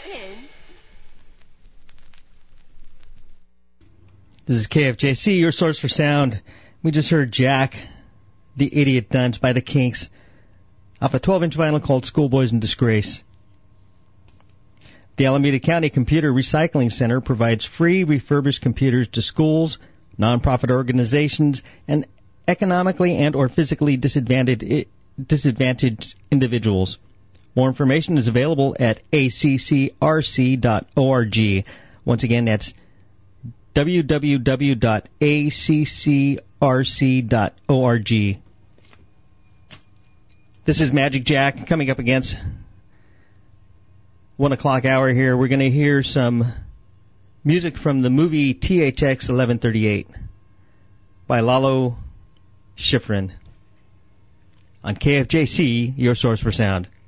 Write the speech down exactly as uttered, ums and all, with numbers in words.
This is K F J C, your source for sound. We just heard Jack, the Idiot Dunce by the Kinks, off a twelve-inch vinyl called Schoolboys in Disgrace. The Alameda County Computer Recycling Center provides free refurbished computers to schools, nonprofit organizations, and economically and or physically disadvantaged, disadvantaged individuals. More information is available at a c c r c dot org. Once again, that's w w w dot a c c r c dot org. This is Magic Jack coming up against one o'clock hour here. We're going to hear some music from the movie T H X eleven thirty-eight by Lalo Schifrin on K F J C, your source for sound.